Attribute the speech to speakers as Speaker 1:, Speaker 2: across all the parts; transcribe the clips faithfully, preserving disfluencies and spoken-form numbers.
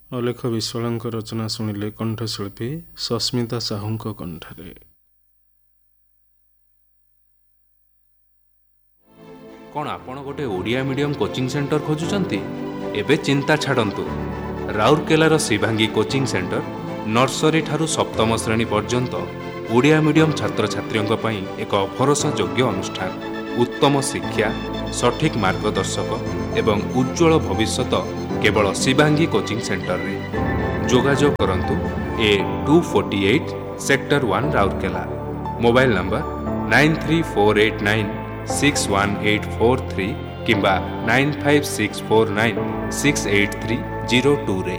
Speaker 1: ଅଲେଖ ବିଶ୍ୱାଳଙ୍କ ରଚନା ଶୁଣିଲେ କଣ୍ଠଶିଳ୍ପୀ ସସ୍ମିତା ସାହୁଙ୍କ କଣ୍ଠରେ।
Speaker 2: କ'ଣ ଆପଣ ଗୋଟେ ଓଡ଼ିଆ ମିଡ଼ିୟମ୍ କୋଚିଂ ସେଣ୍ଟର ଖୋଜୁଛନ୍ତି? ଏବେ ଚିନ୍ତା ଛାଡ଼ନ୍ତୁ। ରାଉରକେଲାର ଶିବାଙ୍ଗୀ କୋଚିଂ ସେଣ୍ଟର ନର୍ସରୀ ଠାରୁ ସପ୍ତମ ଶ୍ରେଣୀ ପର୍ଯ୍ୟନ୍ତ ଓଡ଼ିଆ ମିଡ଼ିୟମ୍ ଛାତ୍ରଛାତ୍ରୀଙ୍କ ପାଇଁ ଏକ ଭରସାଯୋଗ୍ୟ ଅନୁଷ୍ଠାନ। ଉତ୍ତମ ଶିକ୍ଷା, ସଠିକ୍ ମାର୍ଗଦର୍ଶକ ଏବଂ ଉଜ୍ଜଳ ଭବିଷ୍ୟତ କେବଳ ଶିବାଙ୍ଗୀ କୋଚିଂ ସେଣ୍ଟରରେ। ଯୋଗାଯୋଗ କରନ୍ତୁ ଏ two forty eight sector one Rourkela. Mobile number nine three four eight nine six one eight four three କିମ୍ବା nine five six four nine six eight three zero ଟୁରେ।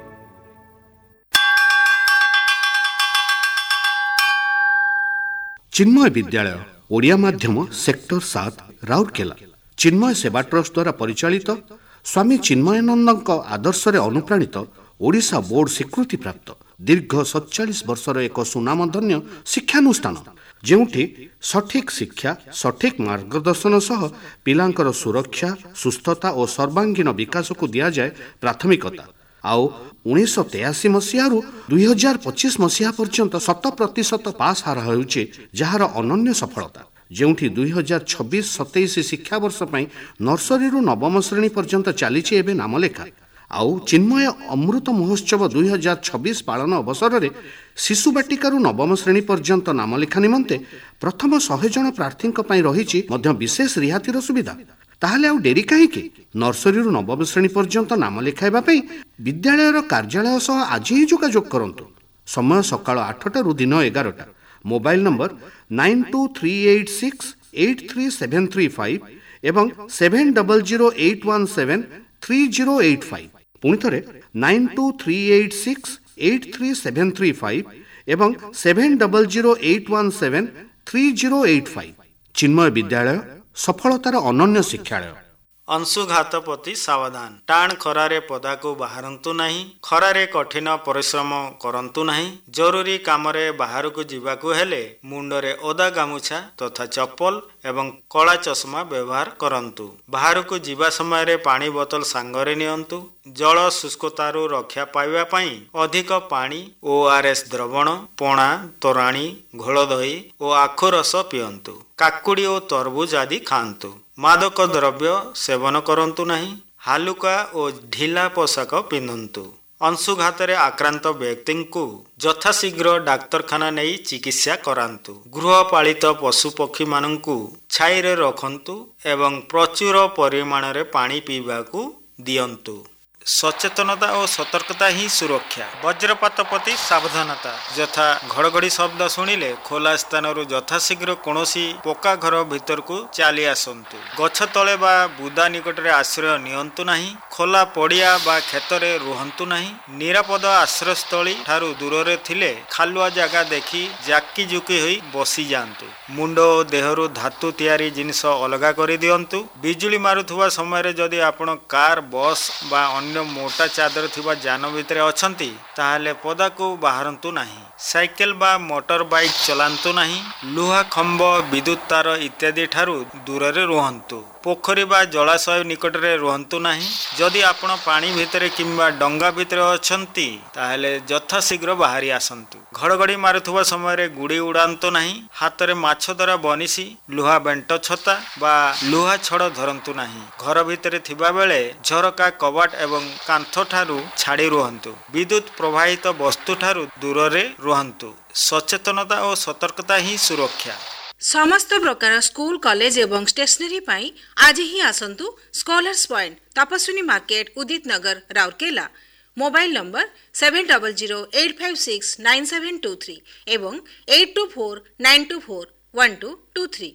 Speaker 3: ଚିନ୍ମୟ ବିଦ୍ୟାଳୟ ଓଡ଼ିଆ ମାଧ୍ୟମ ସେକ୍ଟର ସାତ ରାଉରକେଲା ଚିନ୍ମୟ ସେବା ଟ୍ରଷ୍ଟ ଦ୍ୱାରା ପରିଚାଳିତ ସ୍ୱାମୀ ଚିନ୍ମୟାନନ୍ଦଙ୍କ ଆଦର୍ଶରେ ଅନୁପ୍ରାଣିତ ଓଡ଼ିଶା ବୋର୍ଡ ସ୍ୱୀକୃତିପ୍ରାପ୍ତ ଦୀର୍ଘ ସତଚାଳିଶ ବର୍ଷର ଏକ ସୁନାମଧନ୍ୟ ଶିକ୍ଷାନୁଷ୍ଠାନ, ଯେଉଁଠି ସଠିକ୍ ଶିକ୍ଷା, ସଠିକ୍ ମାର୍ଗଦର୍ଶନ ସହ ପିଲାଙ୍କର ସୁରକ୍ଷା, ସୁସ୍ଥତା ଓ ସର୍ବାଙ୍ଗୀନ ବିକାଶକୁ ଦିଆଯାଏ ପ୍ରାଥମିକତା। ଆଉ ଉଣେଇଶହ ତେୟାଅଶୀ ମସିହାରୁ ଦୁଇ ହଜାର ପଚିଶ ମସିହା ପର୍ଯ୍ୟନ୍ତ ଶତ ପ୍ରତିଶତ ପାସ୍ ହାର ହେଉଛି ଯାହାର ଅନନ୍ୟ ସଫଳତା, ଯେଉଁଠି ଦୁଇ ହଜାର ଛବିଶ ସତେଇଶ ଶିକ୍ଷାବର୍ଷ ପାଇଁ ନର୍ସରୀରୁ ନବମ ଶ୍ରେଣୀ ପର୍ଯ୍ୟନ୍ତ ଚାଲିଛି ଏବେ ନାମଲେଖା। ଆଉ ଚିନ୍ମୟ ଅମୃତ ମହୋତ୍ସବ ଦୁଇ ହଜାର ଛବିଶ ପାଳନ ଅବସରରେ ଶିଶୁ ବାଟିକାରୁ ନବମ ଶ୍ରେଣୀ ପର୍ଯ୍ୟନ୍ତ ନାମଲେଖା ନିମନ୍ତେ ପ୍ରଥମ ଶହେ ଜଣ ପ୍ରାର୍ଥୀଙ୍କ ପାଇଁ ରହିଛି ମଧ୍ୟ ବିଶେଷ ରିହାତିର ସୁବିଧା। ତାହେଲେ ଆଉ ଡେରି କାହିଁକି? ନର୍ସରୀରୁ ନବମ ଶ୍ରେଣୀ ପର୍ଯ୍ୟନ୍ତ ନାମ ଲେଖାଇବା ପାଇଁ ବିଦ୍ୟାଳୟର କାର୍ଯ୍ୟାଳୟ ସହ ଆଜି ହିଁ ଯୋଗାଯୋଗ କରନ୍ତୁ। ସମୟ ସକାଳ ଆଠଟାରୁ ଦିନ ଏଗାରଟା। Mobile number nine two three eight six eight three seven three five ଏବଂ seven double zero eight one seven three zero eight five. ପୁଣି ଥରେ nine two three eight six eight three seven three five ଏବଂ seven double zero eight one seven three zero eight five. Chinmay ବିଦ୍ୟାଳୟ, ସଫଳତାର ଅନନ୍ୟ ଶିକ୍ଷାଳୟ।
Speaker 4: ଅଂଶୁଘାତ ପ୍ରତି ସାବଧାନ। ଟାଣ ଖରାରେ ପଦାକୁ ବାହାରନ୍ତୁ ନାହିଁ। ଖରାରେ କଠିନ ପରିଶ୍ରମ କରନ୍ତୁ ନାହିଁ। ଜରୁରୀ କାମରେ ବାହାରକୁ ଯିବାକୁ ହେଲେ ମୁଣ୍ଡରେ ଓଦା ଗାମୁଛା ତଥା ଚପଲ ଏବଂ କଳା ଚଷମା ବ୍ୟବହାର କରନ୍ତୁ। ବାହାରକୁ ଯିବା ସମୟରେ ପାଣି ବୋତଲ ସାଙ୍ଗରେ ନିଅନ୍ତୁ। ଜଳ ଶୁଷ୍କତାରୁ ରକ୍ଷା ପାଇବା ପାଇଁ ଅଧିକ ପାଣି, ଓ ଆର୍ ଏସ୍ ଦ୍ରବଣ, ପଣା, ତୋରାଣି, ଘୋଳ ଦହି ଓ ଆଖୁ ରସ ପିଅନ୍ତୁ। କାକୁଡ଼ି ଓ ତରଭୁଜ ଆଦି ଖାଆନ୍ତୁ। ମାଦକ ଦ୍ରବ୍ୟ ସେବନ କରନ୍ତୁ ନାହିଁ। ହାଲୁକା ଓ ଢିଲା ପୋଷାକ ପିନ୍ଧନ୍ତୁ। ଅଂଶୁଘାତରେ ଆକ୍ରାନ୍ତ ବ୍ୟକ୍ତିଙ୍କୁ ଯଥାଶୀଘ୍ର ଡାକ୍ତରଖାନା ନେଇ ଚିକିତ୍ସା କରାନ୍ତୁ। ଗୃହପାଳିତ ପଶୁପକ୍ଷୀମାନଙ୍କୁ ଛାଇରେ ରଖନ୍ତୁ ଏବଂ ପ୍ରଚୁର ପରିମାଣରେ ପାଣି ପିଇବାକୁ ଦିଅନ୍ତୁ। ସଚେତନତା ଓ ସତର୍କତା ହିଁ ସୁରକ୍ଷା। ବଜ୍ରପାତ ପ୍ରତି ସାବଧାନତା, ଯଥା ଘଡ଼ଘଡ଼ି ଶବ୍ଦ ଶୁଣିଲେ ଖୋଲା ସ୍ଥାନରୁ ଯଥାଶୀଘ୍ର କୌଣସି ପକ୍କା ଘର ଭିତରକୁ ଚାଲି ଆସନ୍ତୁ। ଗଛ ତଳେ ବା ବୁଦା ନିକଟରେ ଆଶ୍ରୟ ନିଅନ୍ତୁ ନାହିଁ। ଖୋଲା ପଡ଼ିଆ ବା କ୍ଷେତରେ ରୁହନ୍ତୁ ନାହିଁ। ନିରାପଦ ଆଶ୍ରୟସ୍ଥଳୀ ଠାରୁ ଦୂରରେ ଥିଲେ ଖାଲୁଆ ଜାଗା ଦେଖି ଜାକି ଜୁକି ହୋଇ ବସିଯାଆନ୍ତୁ। ମୁଣ୍ଡ ଓ ଦେହରୁ ଧାତୁ ତିଆରି ଜିନିଷ ଅଲଗା କରିଦିଅନ୍ତୁ। ବିଜୁଳି ମାରୁଥିବା ସମୟରେ ଯଦି ଆପଣ କାର୍, ବସ୍ ବା ଅନ୍ୟ ମୋଟା ଚାଦର ଥିବା ଯାନ ଭିତରେ ଅଛନ୍ତି ତାହେଲେ ପଦାକୁ ବାହାରନ୍ତୁ ନାହିଁ। ସାଇକେଲ ବା ମୋଟର ବାଇକ୍ ଚଲାନ୍ତୁ ନାହିଁ। ଲୁହା ଖମ୍ବ, ବିଦ୍ୟୁତ୍ ତାର ଇତ୍ୟାଦି ଠାରୁ ଦୂରରେ ରୁହନ୍ତୁ। ପୋଖରୀ ବା ଜଳାଶୟ ନିକଟରେ ରୁହନ୍ତୁ ନାହିଁ। ଯଦି ଆପଣ ପାଣି ଭିତରେ କିମ୍ବା ଡଙ୍ଗା ଭିତରେ ଅଛନ୍ତି ତାହେଲେ ଯଥାଶୀଘ୍ର ବାହାରି ଆସନ୍ତୁ। ଘଡ଼ଘଡ଼ି ମାରୁଥିବା ସମୟରେ ଗୁଡ଼ି ଉଡ଼ାନ୍ତୁ ନାହିଁ। ହାତରେ ମାଛ ଧରା ବନିଶି, ଲୁହା ବେଣ୍ଟ ଛତା ବା ଲୁହା ଛଡ଼ ଧରନ୍ତୁ ନାହିଁ। ଘର ଭିତରେ ଥିବାବେଳେ ଝରକା, କବାଟ ଏବଂ କାନ୍ଥ ଠାରୁ ଛାଡ଼ି ରୁହନ୍ତୁ। ବିଦ୍ୟୁତ୍ ପ୍ରବାହିତ ବସ୍ତୁ ଠାରୁ ଦୂରରେ ରୁହନ୍ତୁ। ସଚେତନତା ଓ ସତର୍କତା ହିଁ ସୁରକ୍ଷା।
Speaker 5: ସମସ୍ତ ପ୍ରକାର ସ୍କୁଲ, କଲେଜ ଏବଂ ଷ୍ଟେସନାରୀ ପାଇଁ ଆଜି ହିଁ ଆସନ୍ତୁ ସ୍କଲାର୍ସ ପଏଣ୍ଟ, ତପସ୍ୱିନୀ ମାର୍କେଟ, ଉଦିତ ନଗର, Rourkela. Mobile number seven double zero eight five six nine seven two three ଏବଂ eight two four nine two four one two two three.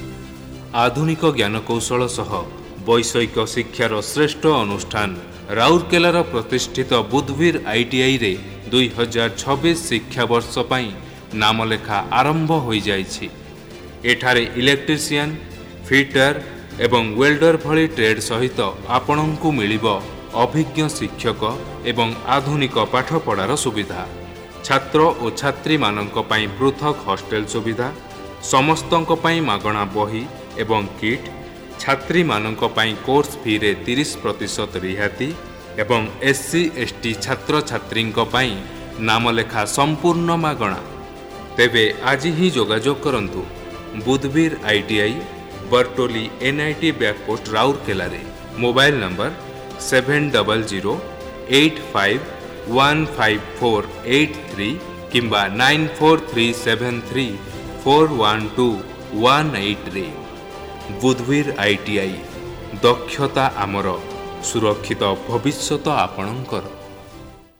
Speaker 2: ଆଧୁନିକ ଜ୍ଞାନକୌଶଳ ସହ ବୈଷୟିକ ଶିକ୍ଷାର ଶ୍ରେଷ୍ଠ ଅନୁଷ୍ଠାନ ରାଉରକେଲାର ପ୍ରତିଷ୍ଠିତ ବୁଧବୀର ଆଇଟିଆଇରେ ଦୁଇ ହଜାର ଛବିଶ ଶିକ୍ଷାବର୍ଷ ପାଇଁ ନାମଲେଖା ଆରମ୍ଭ ହୋଇଯାଇଛି। ଏଠାରେ ଇଲେକ୍ଟ୍ରିସିଆନ, ଫିଟର ଏବଂ ୱେଲ୍ଡର ଭଳି ଟ୍ରେଡ୍ ସହିତ ଆପଣଙ୍କୁ ମିଳିବ ଅଭିଜ୍ଞ ଶିକ୍ଷକ ଏବଂ ଆଧୁନିକ ପାଠପଢ଼ାର ସୁବିଧା। ଛାତ୍ର ଓ ଛାତ୍ରୀମାନଙ୍କ ପାଇଁ ପୃଥକ ହଷ୍ଟେଲ ସୁବିଧା, ସମସ୍ତଙ୍କ ପାଇଁ ମାଗଣା ବହି ଏବଂ କିଟ୍, ଛାତ୍ରୀମାନଙ୍କ ପାଇଁ କୋର୍ସ ଫିରେ ତିରିଶ ପ୍ରତିଶତ ରିହାତି, ଏବଂ ଏସ୍ସି ଏସ୍ଟି ଛାତ୍ରଛାତ୍ରୀଙ୍କ ପାଇଁ ନାମଲେଖା ସମ୍ପୂର୍ଣ୍ଣ ମାଗଣା। ତେବେ ଆଜି ହିଁ ଯୋଗାଯୋଗ କରନ୍ତୁ ବୁଧବୀର I T I ବରଟୋଲି N I T ବ୍ୟାକପୋଷ୍ଟ ରାଉରକେଲାରେ। Mobile number seven double zero eight five one five four eight three କିମ୍ବା nine four three seven three four one two one ଏଇଟ୍ରେ। ବୁଧବୀର I T I, ଦକ୍ଷତା ଆମର, ସୁରକ୍ଷିତ ଭବିଷ୍ୟତ ଆପଣଙ୍କର।